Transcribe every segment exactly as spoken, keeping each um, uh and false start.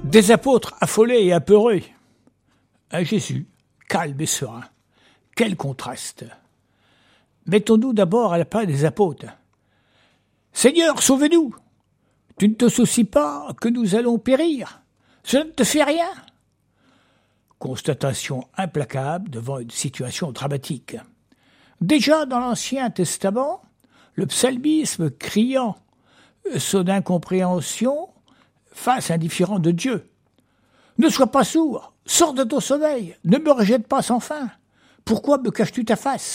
Des apôtres affolés et apeurés. Un Jésus calme et serein. Quel contraste! Mettons-nous d'abord à la place des apôtres. « Seigneur, sauvez-nous! Tu ne te soucies pas que nous allons périr? Cela ne te fait rien ?» Constatation implacable devant une situation dramatique. Déjà dans l'Ancien Testament, le psalmisme criant son incompréhension face indifférent de Dieu. « Ne sois pas sourd, sors de ton sommeil, ne me rejette pas sans fin. Pourquoi me caches-tu ta face ?»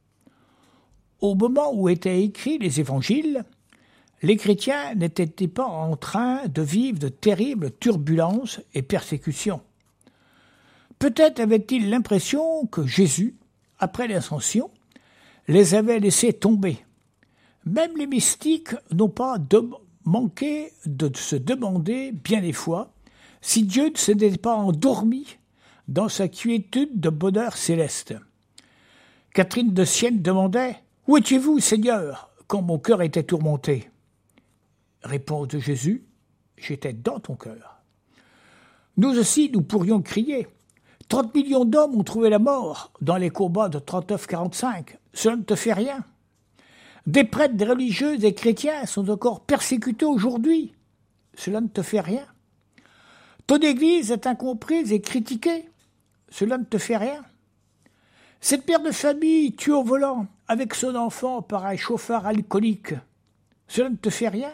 Au moment où étaient écrits les évangiles, les chrétiens n'étaient pas en train de vivre de terribles turbulences et persécutions. Peut-être avaient-ils l'impression que Jésus, après l'ascension, les avait laissés tomber. Même les mystiques n'ont pas de manqué de se demander bien des fois si Dieu ne s'était pas endormi dans sa quiétude de bonheur céleste. Catherine de Sienne demandait « Où étiez-vous, Seigneur, quand mon cœur était tourmenté ?» Réponse de Jésus « J'étais dans ton cœur. » Nous aussi, nous pourrions crier « Trente millions d'hommes ont trouvé la mort dans les combats de trente-neuf quarante-cinq. Cela ne te fait rien. Des prêtres, des religieux, des chrétiens sont encore persécutés aujourd'hui. Cela ne te fait rien. Ton Église est incomprise et critiquée. Cela ne te fait rien. Cette mère de famille tue au volant avec son enfant par un chauffard alcoolique. Cela ne te fait rien.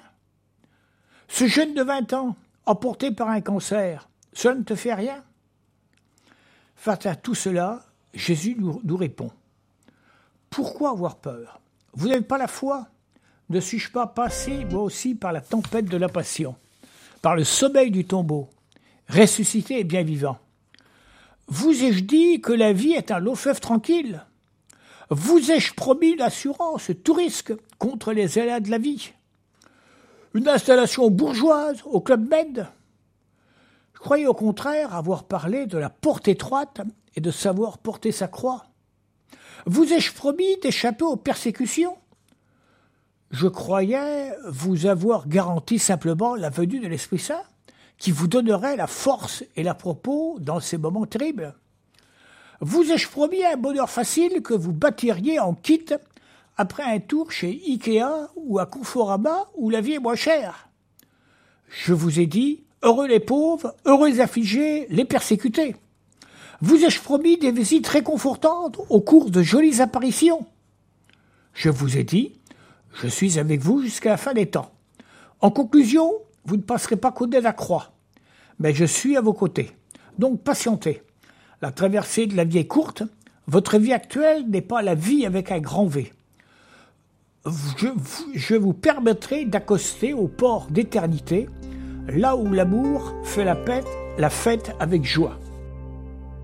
Ce jeune de vingt ans, emporté par un cancer, cela ne te fait rien. Face à tout cela, Jésus nous, nous répond. Pourquoi avoir peur? Vous n'avez pas la foi? Ne suis-je pas passé, moi aussi, par la tempête de la passion, par le sommeil du tombeau, ressuscité et bien vivant? Vous ai-je dit que la vie est un long fleuve tranquille? Vous ai-je promis l'assurance, tout risque, contre les aléas de la vie? Une installation bourgeoise au Club Med? Je croyais au contraire avoir parlé de la porte étroite et de savoir porter sa croix. Vous ai-je promis d'échapper aux persécutions? Je croyais vous avoir garanti simplement la venue de l'Esprit Saint, qui vous donnerait la force et la propos dans ces moments terribles. Vous ai-je promis un bonheur facile que vous bâtiriez en kit après un tour chez Ikea ou à Conforama où la vie est moins chère? Je vous ai dit, heureux les pauvres, heureux les affligés, les persécutés. Vous ai-je promis des visites réconfortantes au cours de jolies apparitions? Je vous ai dit, je suis avec vous jusqu'à la fin des temps. En conclusion, vous ne passerez pas côté de la croix, mais je suis à vos côtés. Donc patientez. La traversée de la vie est courte. Votre vie actuelle n'est pas la vie avec un grand V. Je, je vous permettrai d'accoster au port d'éternité, là où l'amour fait la fête, la fête avec joie.